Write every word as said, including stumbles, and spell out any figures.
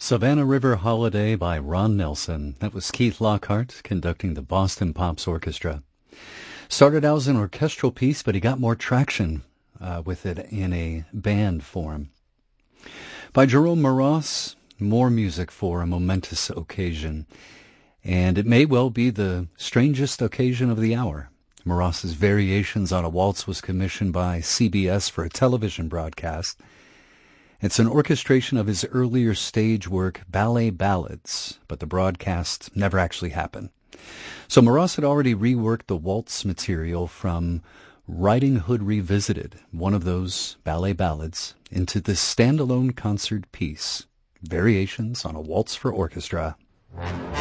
Savannah River Holiday by Ron Nelson. That was Keith Lockhart conducting the Boston Pops Orchestra. Started out as an orchestral piece, but he got more traction uh, with it in a band form. By Jerome Moross, more music for a momentous occasion. And it may well be the strangest occasion of the hour. Moross's Variations on a Waltz was commissioned by C B S for a television broadcast. It's an orchestration of his earlier stage work, Ballet Ballads, but the broadcast never actually happened. So Moross had already reworked the waltz material from Riding Hood Revisited, one of those ballet ballads, into this standalone concert piece, Variations on a Waltz for Orchestra.